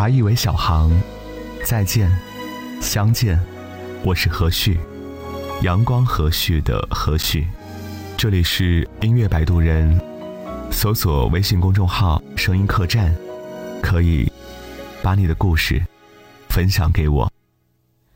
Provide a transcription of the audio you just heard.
华裔为小航，再见，相见，我是何旭，阳光和煦的何旭。这里是音乐摆渡人，搜索微信公众号声音客栈，可以把你的故事分享给我。